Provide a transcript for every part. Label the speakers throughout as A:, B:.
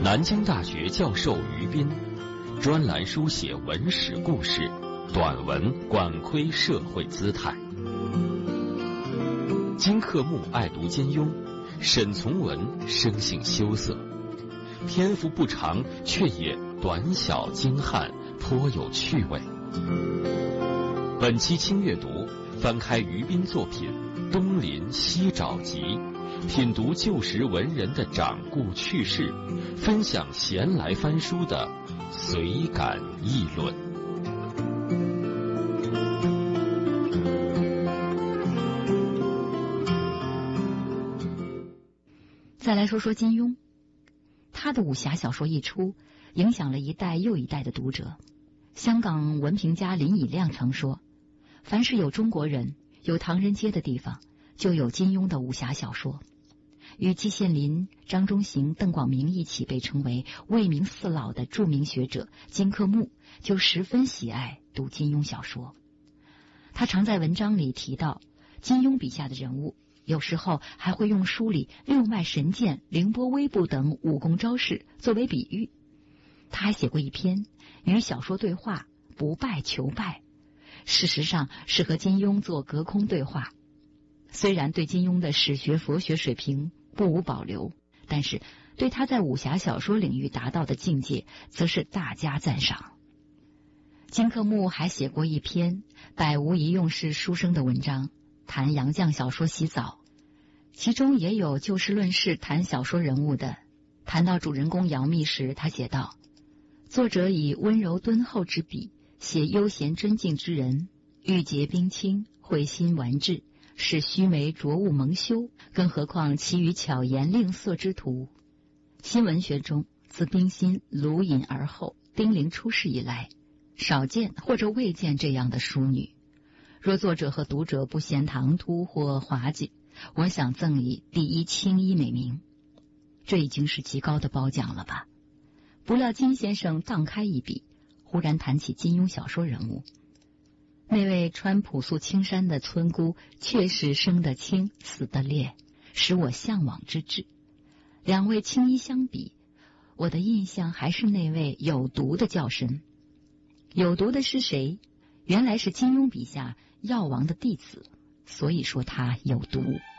A: 南京大学教授于斌，专栏书写文史故事，短文管窥社会姿态。金克木爱读金庸，沈从文生性羞涩，篇幅不长，却也短小精悍，颇有趣味。本期轻阅读，翻开于斌作品《东临西找集》，品读旧时文人的掌故趣事，分享闲来翻书的随感议论。
B: 再来说说金庸，他的武侠小说一出，影响了一代又一代的读者。香港文评家林以亮曾说，凡是有中国人、有唐人街的地方，就有金庸的武侠小说。与季羡林、张中行、邓广明一起被称为魏明四老的著名学者金克木就十分喜爱读金庸小说。他常在文章里提到金庸笔下的人物，有时候还会用书里六脉神剑、凌波微步等武功招式作为比喻。他还写过一篇与小说对话，不败求败，事实上是和金庸做隔空对话。虽然对金庸的史学佛学水平不无保留，但是对他在武侠小说领域达到的境界则是大加赞赏。金克木还写过一篇百无一用是书生的文章，谈杨绛小说洗澡，其中也有就事论事谈小说人物的。谈到主人公杨幂时，他写道，作者以温柔敦厚之笔写悠闲尊敬之人，玉洁冰清，慧心玩质，是须眉浊物蒙羞，更何况其余巧言令色之徒。新文学中，自冰心鲁隐而后丁玲出世以来，少见或者未见这样的淑女。若作者和读者不嫌唐突或滑稽，我想赠以第一青衣美名。这已经是极高的褒奖了吧。不料金先生荡开一笔，忽然谈起金庸小说人物。那位穿朴素青衫的村姑确实生得青，死得烈，使我向往之至。两位青衣相比，我的印象还是那位有毒的较深。有毒的是谁？原来是金庸笔下药王的弟子，所以说他有毒。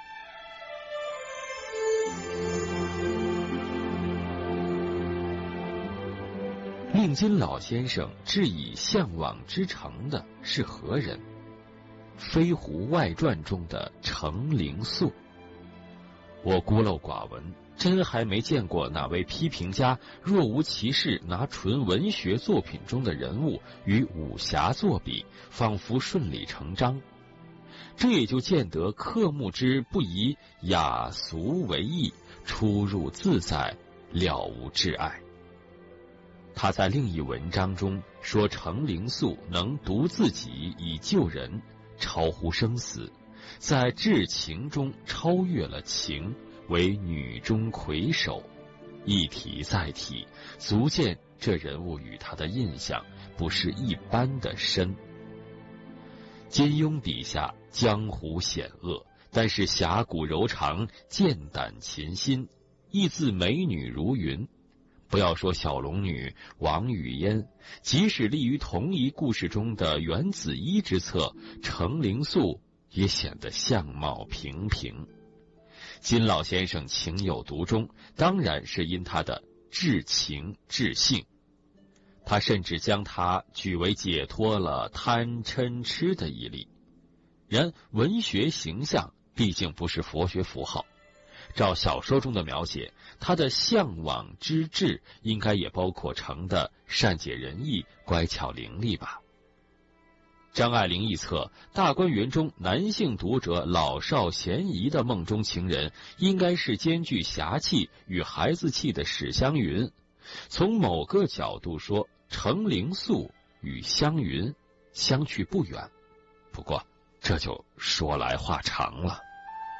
A: 令金老先生致以向往之诚的是何人？飞狐外传中的程灵素。我孤陋寡闻，真还没见过哪位批评家若无其事拿纯文学作品中的人物与武侠作比，仿佛顺理成章。这也就见得克木之不以雅俗为义，出入自在，了无挚爱。他在另一文章中说，程灵素能读自己以救人，超乎生死，在至情中超越了情，为女中魁首。一提再提，足见这人物与他的印象不是一般的深。金庸笔下江湖险恶，但是侠骨柔肠，剑胆琴心，亦自美女如云。不要说小龙女王语嫣，即使立于同一故事中的袁子衣之侧，程灵素也显得相貌平平。金老先生情有独钟，当然是因他的至情至性。他甚至将它举为解脱了贪嗔痴的一例。然文学形象毕竟不是佛学符号，照小说中的描写，他的向往之志应该也包括程的善解人意、乖巧伶俐吧。张爱玲臆测大观园中男性读者老少咸宜的梦中情人，应该是兼具侠气与孩子气的史湘云。从某个角度说，程灵素与湘云相去不远，不过这就说来话长了。